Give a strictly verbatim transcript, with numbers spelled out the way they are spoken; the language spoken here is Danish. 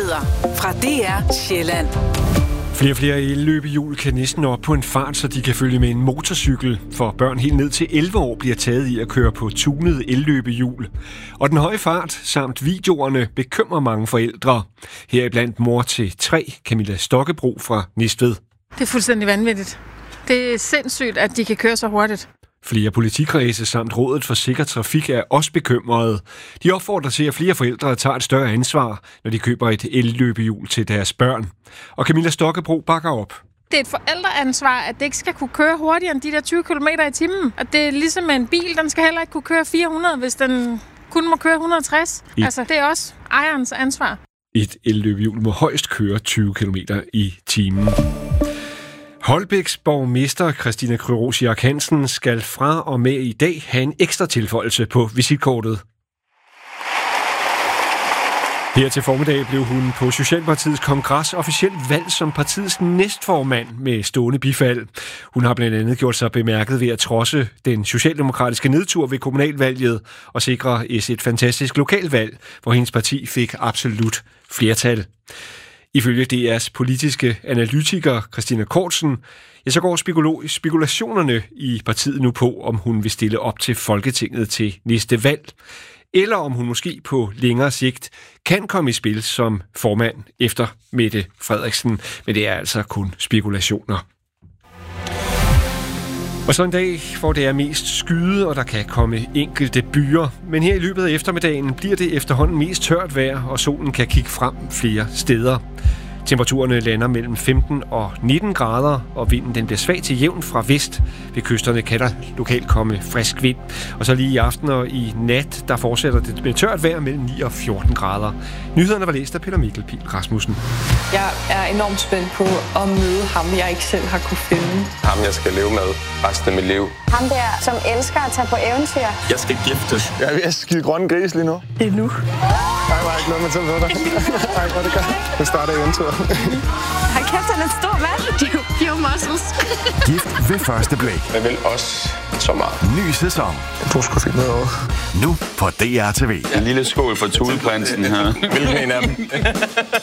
Nyheder fra D R Sjælland. Flere og flere elløbehjul kan næsten nå op på en fart, så de kan følge med en motorcykel. For børn helt ned til elleve år bliver taget i at køre på tunede elløbehjul. Og den høje fart samt videoerne bekymrer mange forældre. Heriblandt mor til tre, Camilla Stokkebro fra Næstved. Det er fuldstændig vanvittigt. Det er sindssygt, at de kan køre så hurtigt. Flere politikredse samt Rådet for Sikker Trafik er også bekymrede. De opfordrer til, at flere forældre tager et større ansvar, når de køber et elløbehjul til deres børn. Og Camilla Stokkebro bakker op. Det er et forældreansvar, at det ikke skal kunne køre hurtigere end de der tyve kilometer i timen. Og det er ligesom med en bil, den skal heller ikke kunne køre fire hundrede, hvis den kun må køre et hundrede og tres. I... Altså, det er også ejerens ansvar. Et elløbehjul må højst køre tyve kilometer i timen. Holbæks borgmester Christina Kryrosiak Hansen skal fra og med i dag have en ekstra tilføjelse på visitkortet. Her til formiddag blev hun på Socialdemokratiets kongres officielt valgt som partiets næstformand med stående bifald. Hun har blandt andet gjort sig bemærket ved at trodse den socialdemokratiske nedtur ved kommunalvalget og sikre et fantastisk lokalvalg, hvor hendes parti fik absolut flertal. Ifølge D R's politiske analytiker Christina Kortsen, ja, så går spekulationerne i partiet nu på, om hun vil stille op til Folketinget til næste valg, eller om hun måske på længere sigt kan komme i spil som formand efter Mette Frederiksen, men det er altså kun spekulationer. Og så en dag, hvor det er mest skyde, og der kan komme enkelte byer. Men her i løbet af eftermiddagen bliver det efterhånden mest tørt vejr, og solen kan kigge frem flere steder. Temperaturerne lander mellem femten og nitten grader, og vinden den bliver svag til jævn fra vest. Ved kysterne kan der lokalt komme frisk vind. Og så lige i aften og i nat, der fortsætter det med tørt vejr mellem ni og fjorten grader. Nyhederne var læst af Peter Mikkel Pihl Rasmussen. Jeg er enormt spændt på at møde ham, jeg ikke selv har kunne finde. Ham, jeg skal leve med resten af mit liv. Ham der, som elsker at tage på eventyr. Jeg skal giftes. Jeg er ved at skide grønne gris lige nu. Det er nu. Ej, hvor er jeg glæder mig til at møde dig. Ej, hvor er det godt. Nu starter eventyret. Hold kæft, han er en stor mand. Pure muscles. Gift ved første blik. Jeg vil også så meget. Ny sæson. Du skulle finde noget over. Nu på D R T V. En lille skål for Thuleprinsen her. Hvilken en af dem?